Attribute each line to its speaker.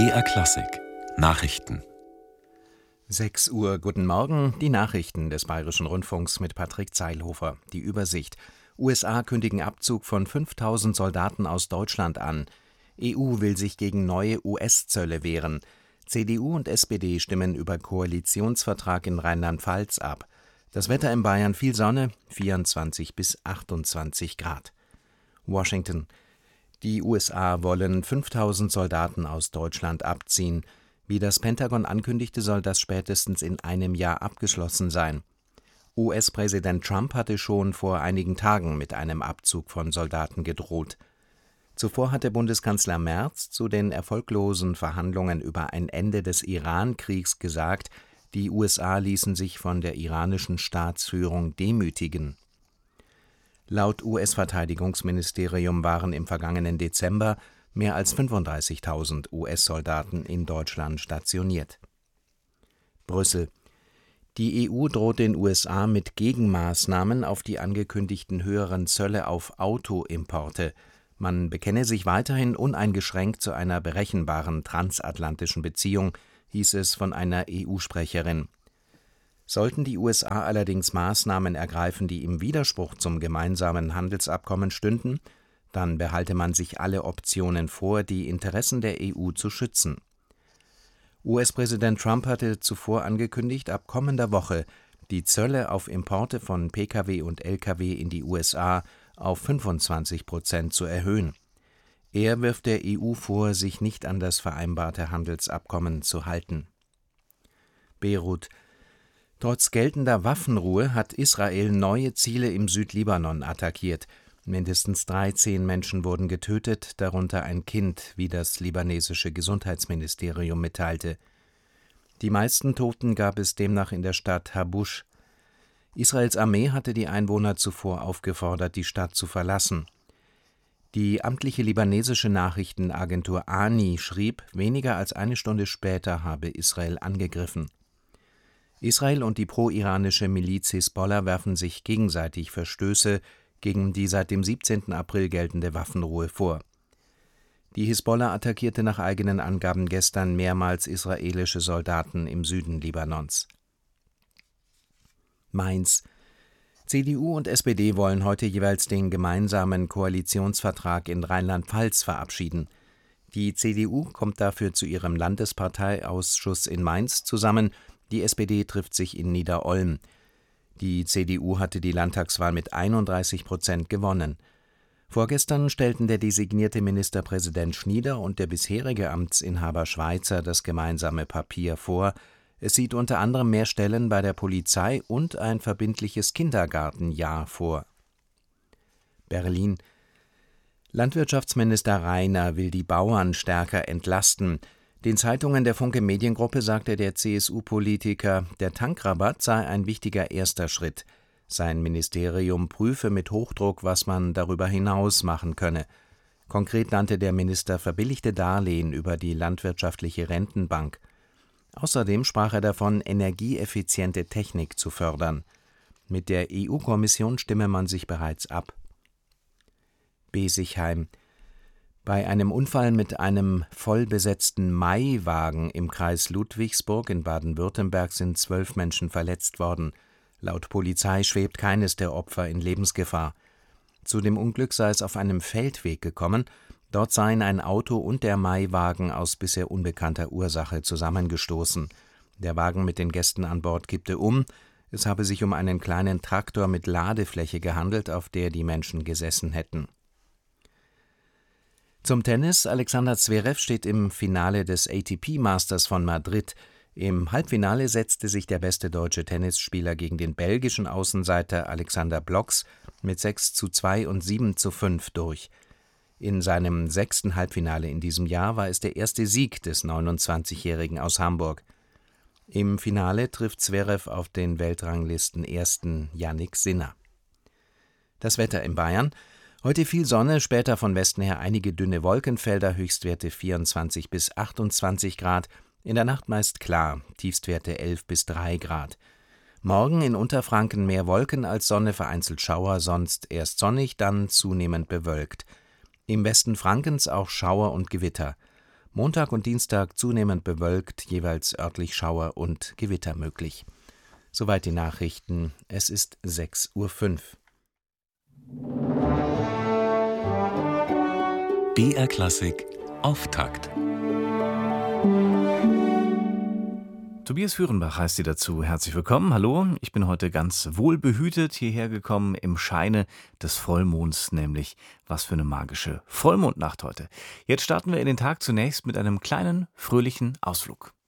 Speaker 1: BR Klassik Nachrichten.
Speaker 2: 6 Uhr, guten Morgen, die Nachrichten des Bayerischen Rundfunks mit Patrick Zeilhofer. Die Übersicht: USA kündigen Abzug von 5.000 Soldaten aus Deutschland an. EU will sich gegen neue US-Zölle wehren. CDU und SPD stimmen über Koalitionsvertrag in Rheinland-Pfalz ab. Das Wetter in Bayern: viel Sonne, 24 bis 28 Grad. Washington: Die USA wollen 5.000 Soldaten aus Deutschland abziehen. Wie das Pentagon ankündigte, soll das spätestens in einem Jahr abgeschlossen sein. US-Präsident Trump hatte schon vor einigen Tagen mit einem Abzug von Soldaten gedroht. Zuvor hatte Bundeskanzler Merz zu den erfolglosen Verhandlungen über ein Ende des Iran-Kriegs gesagt, die USA ließen sich von der iranischen Staatsführung demütigen. Laut US-Verteidigungsministerium waren im vergangenen Dezember mehr als 35.000 US-Soldaten in Deutschland stationiert. Brüssel: Die EU droht den USA mit Gegenmaßnahmen auf die angekündigten höheren Zölle auf Autoimporte. Man bekenne sich weiterhin uneingeschränkt zu einer berechenbaren transatlantischen Beziehung, hieß es von einer EU-Sprecherin. Sollten die USA allerdings Maßnahmen ergreifen, die im Widerspruch zum gemeinsamen Handelsabkommen stünden, dann behalte man sich alle Optionen vor, die Interessen der EU zu schützen. US-Präsident Trump hatte zuvor angekündigt, ab kommender Woche die Zölle auf Importe von Pkw und Lkw in die USA auf 25% zu erhöhen. Er wirft der EU vor, sich nicht an das vereinbarte Handelsabkommen zu halten. Beirut: Trotz geltender Waffenruhe hat Israel neue Ziele im Südlibanon attackiert. Mindestens 13 Menschen wurden getötet, darunter ein Kind, wie das libanesische Gesundheitsministerium mitteilte. Die meisten Toten gab es demnach in der Stadt Habusch. Israels Armee hatte die Einwohner zuvor aufgefordert, die Stadt zu verlassen. Die amtliche libanesische Nachrichtenagentur ANI schrieb, weniger als eine Stunde später habe Israel angegriffen. Israel und die pro-iranische Miliz Hisbollah werfen sich gegenseitig Verstöße gegen die seit dem 17. April geltende Waffenruhe vor. Die Hisbollah attackierte nach eigenen Angaben gestern mehrmals israelische Soldaten im Süden Libanons. Mainz: CDU und SPD wollen heute jeweils den gemeinsamen Koalitionsvertrag in Rheinland-Pfalz verabschieden. Die CDU kommt dafür zu ihrem Landesparteiausschuss in Mainz zusammen, die SPD trifft sich in Nieder-Olm. Die CDU hatte die Landtagswahl mit 31% gewonnen. Vorgestern stellten der designierte Ministerpräsident Schnieder und der bisherige Amtsinhaber Schweizer das gemeinsame Papier vor. Es sieht unter anderem mehr Stellen bei der Polizei und ein verbindliches Kindergartenjahr vor. Berlin: Landwirtschaftsminister Rainer will die Bauern stärker entlasten. Den Zeitungen der Funke Mediengruppe sagte der CSU-Politiker, der Tankrabatt sei ein wichtiger erster Schritt. Sein Ministerium prüfe mit Hochdruck, was man darüber hinaus machen könne. Konkret nannte der Minister verbilligte Darlehen über die landwirtschaftliche Rentenbank. Außerdem sprach er davon, energieeffiziente Technik zu fördern. Mit der EU-Kommission stimme man sich bereits ab. Besigheim: Bei einem Unfall mit einem vollbesetzten Maihwagen im Kreis Ludwigsburg in Baden-Württemberg sind 12 Menschen verletzt worden. Laut Polizei schwebt keines der Opfer in Lebensgefahr. Zu dem Unglück sei es auf einem Feldweg gekommen. Dort seien ein Auto und der Maihwagen aus bisher unbekannter Ursache zusammengestoßen. Der Wagen mit den Gästen an Bord kippte um. Es habe sich um einen kleinen Traktor mit Ladefläche gehandelt, auf der die Menschen gesessen hätten. Zum Tennis: Alexander Zverev steht im Finale des ATP Masters von Madrid. Im Halbfinale setzte sich der beste deutsche Tennisspieler gegen den belgischen Außenseiter Alexander Blocks mit 6:2 und 7:5 durch. In seinem 6. Halbfinale in diesem Jahr war es der erste Sieg des 29-Jährigen aus Hamburg. Im Finale trifft Zverev auf den Weltranglisten-Ersten Jannik Sinner. Das Wetter in Bayern: Heute viel Sonne, später von Westen her einige dünne Wolkenfelder, Höchstwerte 24 bis 28 Grad, in der Nacht meist klar, Tiefstwerte 11 bis 3 Grad. Morgen in Unterfranken mehr Wolken als Sonne, vereinzelt Schauer, sonst erst sonnig, dann zunehmend bewölkt. Im Westen Frankens auch Schauer und Gewitter. Montag und Dienstag zunehmend bewölkt, jeweils örtlich Schauer und Gewitter möglich. Soweit die Nachrichten. Es ist 6:05 Uhr.
Speaker 1: BR Klassik Auftakt.
Speaker 3: Tobias Führenbach heißt Sie dazu. Herzlich willkommen. Hallo, ich bin heute ganz wohlbehütet hierher gekommen im Scheine des Vollmonds, nämlich was für eine magische Vollmondnacht heute. Jetzt starten wir in den Tag zunächst mit einem kleinen, fröhlichen Ausflug.